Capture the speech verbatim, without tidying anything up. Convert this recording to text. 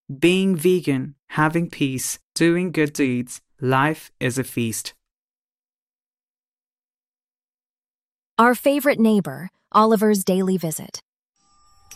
Being vegan, having peace, doing good deeds, life is a feast. Our favorite neighbor, Oliver's daily visit.